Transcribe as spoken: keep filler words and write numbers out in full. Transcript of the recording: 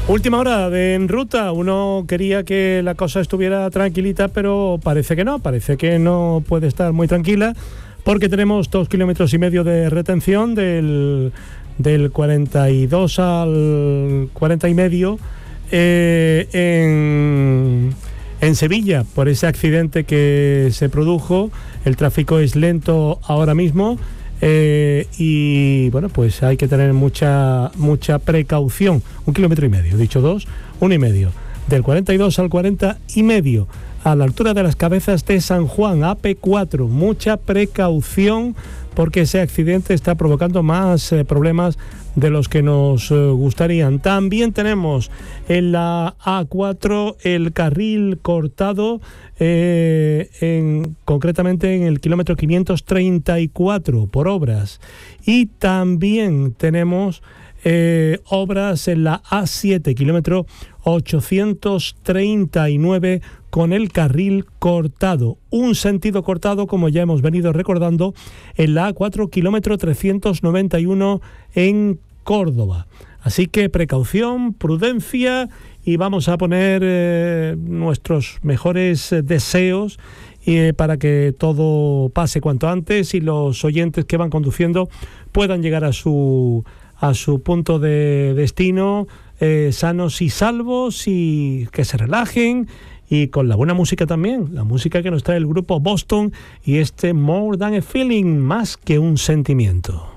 Última hora de En Ruta. Uno quería que la cosa estuviera tranquilita, pero parece que no, parece que no puede estar muy tranquila, porque tenemos dos kilómetros y medio de retención del, del cuarenta y dos al cuarenta y medio eh, en, en Sevilla, por ese accidente que se produjo. El tráfico es lento ahora mismo. Eh, y bueno, pues hay que tener mucha mucha precaución. Un kilómetro y medio, dicho dos, uno y medio, del cuarenta y dos al cuarenta y medio, a la altura de las Cabezas de San Juan, A P cuatro. Mucha precaución, porque ese accidente está provocando más eh, problemas de los que nos eh, gustarían. También tenemos en la A cuatro el carril cortado, eh, en, concretamente en el kilómetro quinientos treinta y cuatro, por obras. Y también tenemos eh, obras en la A siete, kilómetro ochocientos treinta y nueve, con el carril cortado. Un sentido cortado, como ya hemos venido recordando, en la A cuatro, kilómetro trescientos noventa y uno, en Córdoba. Así que precaución, prudencia, y vamos a poner eh, nuestros mejores deseos eh, para que todo pase cuanto antes y los oyentes que van conduciendo puedan llegar a su, a su punto de destino eh, sanos y salvos, y que se relajen, y con la buena música también, la música que nos trae el grupo Boston y este More Than a Feeling, más que un sentimiento.